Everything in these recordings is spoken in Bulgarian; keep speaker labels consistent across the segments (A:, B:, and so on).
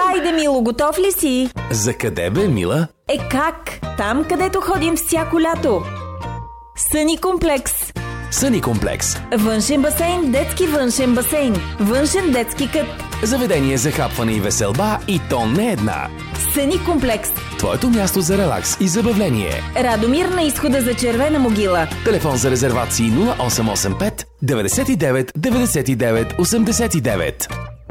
A: Хайде, Мило, готов ли си?
B: За къде бе, Мила?
A: Как? Там, където ходим всяко лято. Съни комплекс.
B: Съни комплекс.
A: Външен басейн, детски външен басейн. Външен детски кът.
B: Заведение за хапване и веселба, и то не една.
A: Съни комплекс.
B: Твоето място за релакс и забавление.
A: Радомир на изхода за Червена могила.
B: Телефон за резервации 0885 99 99 89.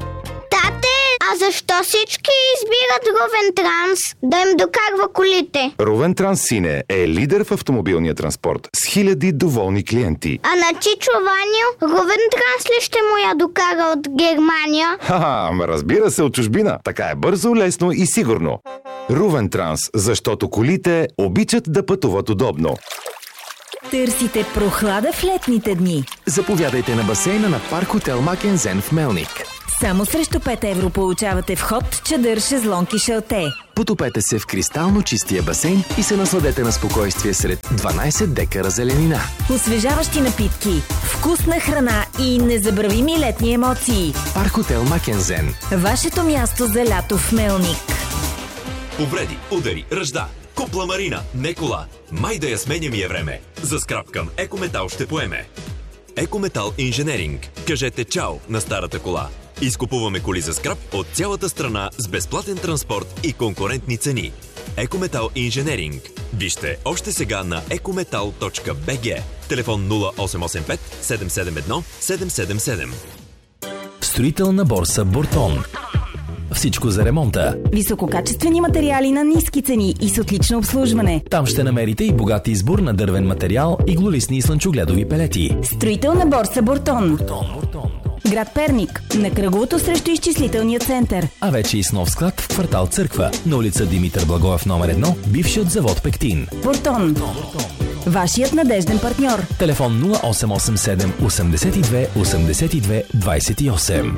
C: А защо всички избират Рувен Транс да им докарва колите?
D: Рувен Транс Сине е лидер в автомобилния транспорт с хиляди доволни клиенти.
C: А на Чичо Ваню Рувен Транс ли ще му я докара от Германия?
D: Разбира се, от чужбина. Така е бързо, лесно и сигурно. Рувен Транс, защото колите обичат да пътуват удобно.
A: Търсите прохлада в летните дни.
B: Заповядайте на басейна на Парк Хотел Макензен в Мелник.
A: Само срещу 5 евро получавате вход, чадър, шезлонг и шалте.
B: Потопете се в кристално чистия басейн и се насладете на спокойствие сред 12 декара зеленина.
A: Освежаващи напитки, вкусна храна и незабравими летни емоции.
B: Парк Хотел Макензен.
A: Вашето място за лято в Мелник.
E: Повреди, удари, ръжда. Купла Марина, не кола. Май да я сменя ми е време. За скрап към Екометал ще поеме. Екометал Инженеринг. Кажете чао на старата кола. Изкупуваме коли за скрап от цялата страна с безплатен транспорт и конкурентни цени. Екометал Инженеринг. Вижте още сега на ecometal.bg. Телефон 0885 771 777.
B: Строителна борса Буртон. Всичко за ремонта.
A: Висококачествени материали на ниски цени и с отлично обслужване.
B: Там ще намерите и богат избор на дървен материал, иглолистни и слънчогледови пелети.
A: Строителна борса Буртон. Град Перник, на кръговото срещу изчислителния център.
B: А вече и с нов склад в квартал Църква, на улица Димитър Благоев номер 1, бившият завод Пектин.
A: Буртон. Вашият надежден партньор.
B: Телефон 0887 82 82 28.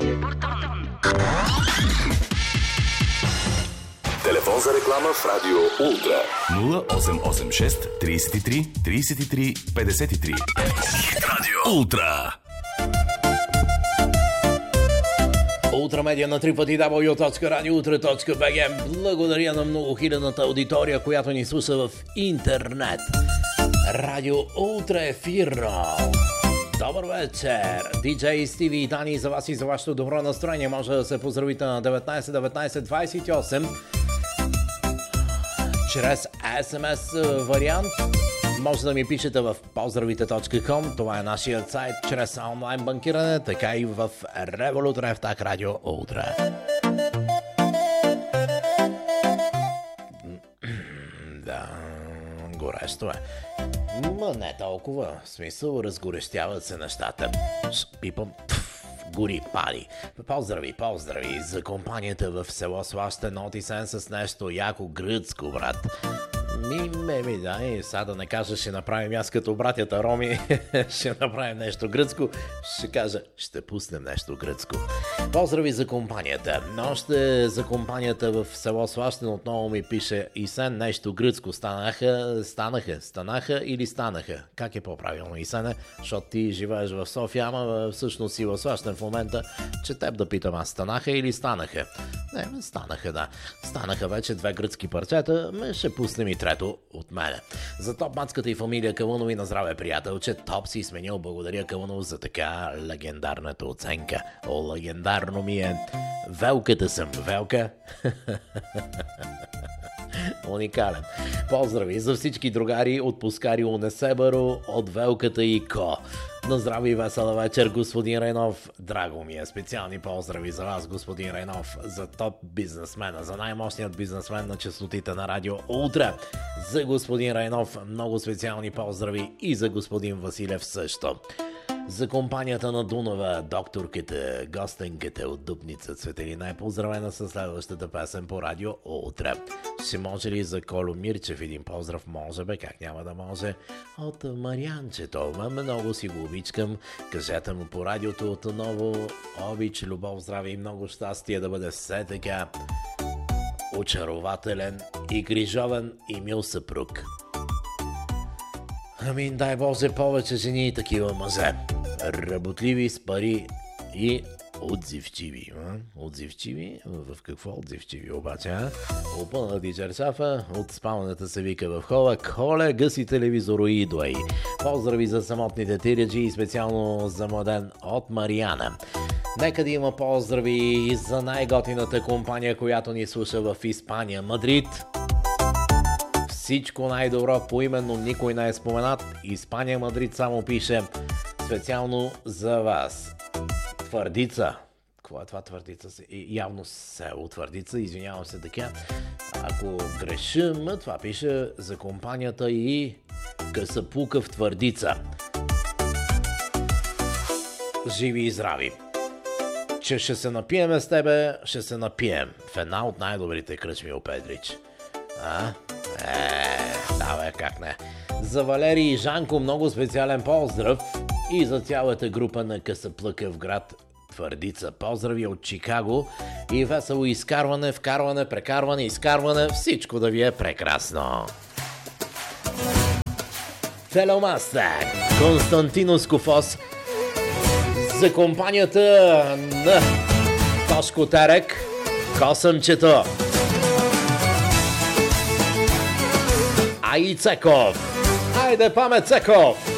F: Телефон за реклама в Радио Ултра 0886 33 33 53. Радио Ултра.
G: Ултрамедия на 3 пъти www.radioultra.bg. Благодаря на многохилядната аудитория, която ни слуша в интернет. Радио Ултра ефир. Добър вечер! DJ Стиви и Дани за вас и за вашето добро настроение. Може да се поздравите на 19 19 28 чрез SMS вариант. Може да ми пишете в поздравите.com. Това е нашият сайт чрез онлайн банкиране, така и в Revolut Рефтак Радио Ултра. Да, горещо е. Но не толкова. В смисъл, разгорещяват се нещата. Пипам. Гори пади. Поздрави за компанията в село Слащен Отисен с нещо яко гръцко, брат. Да, и сега да не кажа, ще направим аз като братята Роми, ще направим нещо гръцко, ще кажа, ще пуснем нещо гръцко. Поздрави за компанията. Но още за компанията в село Слащен отново ми пише Исен, нещо гръцко. Станаха или станаха? Как е по-правилно, Исене? Защото ти живееш в София, ама всъщност си в Слащен в момента, че теб да питам аз, станаха или станаха? Не, станаха, да. Станаха вече 2 гръцки парчета, ще пуснем и трето от мене. За топ мацката и фамилия Калунови на здраве, приятелче. Топ си сменил. Благодаря, Калунов, за така легендарната оценка. Легендарно ми е. Велката съм. Велка? Уникален. Поздрави за всички другари от Пускари Унесебаро, от Велката и Ко. На здраве и весела вечер, господин Райнов. Драго ми е. Специални поздрави за вас, господин Райнов, за топ бизнесмена, за най-мощният бизнесмен на честотите на Радио Ултра. За господин Райнов много специални поздрави и за господин Василев също. За компанията на Дунава, докторката, гостенката от Дупница Цветелина е поздравена със следващата песен по Радио Ултра. Ще може ли за Коло Мирчев един поздрав? Може бе, как няма да може? От Марианчето. Много си го обичкам. Кажете му по радиото отново обич, любов, здраве и много щастие да бъде все така очарователен и грижовен и мил съпруг. Дай Боже повече жени и такива мъже. Работливи с пари и Отзивчиви. Отзивчиви? В какво отзивчиви обаче, а? Опънат и чершафа, от спалнята се вика в хола: Коле, гъси телевизоро и идвай. Поздрави за самотните тиреджи и специално за младен от Мариана. Нека да има поздрави за най-готината компания, която ни слуша в Испания, Мадрид. Всичко най-добро, поименно никой не е споменат. Испания, Мадрид само пише специално за вас. Твърдица. Какво е това Твърдица? Явно село Твърдица, извинявам се така. Ако грешим, това пише за компанията и Късапука в Твърдица. Живи и здрави! Че ще се напиеме с тебе, ще се напием в една от най-добрите кръчми у Петрич. Да бе, как не. За Валерий и Жанко много специален поздрав и за цялата група на Късаплъка в град Твърдица. Поздрави от Чикаго и весело изкарване, вкарване, прекарване, изкарване. Всичко да ви е прекрасно. Теломастер Константино Скофос за компанията на Тошко Терек, Косъмчето. Ай Цеков! Айде, Паме Цеков!